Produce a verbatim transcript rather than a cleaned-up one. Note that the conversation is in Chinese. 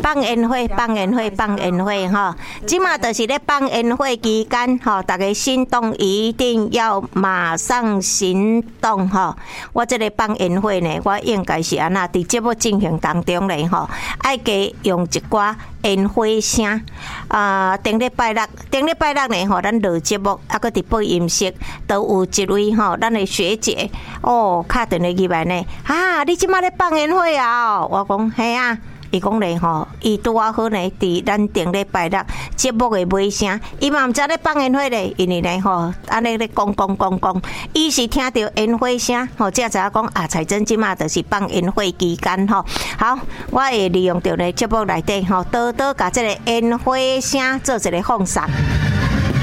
放烟火，放烟火，放烟火哈！即马就是咧放烟火期间吼，大家心动一定要马上行动哈！我这个放烟火呢，我应该是安那伫节目进行当中咧吼，爱加用一寡烟火声啊！顶礼拜六，顶礼拜六呢吼，咱录节目啊，搁伫播音室都有一位吼，咱的学姐哦，敲电话入来呢，啊，你即马咧放烟火啊？我讲嘿啊。伊讲咧吼，伊拄啊好呢，伫咱顶礼拜六节目的尾声，伊嘛毋知咧放烟火咧，因为咧吼，安尼咧讲讲讲讲，伊是听到烟火声，吼，才知影讲啊，彩珍即马就是放烟火期间吼。好，我会利用到咧节目内底吼，多多甲即个烟火声做一个放送。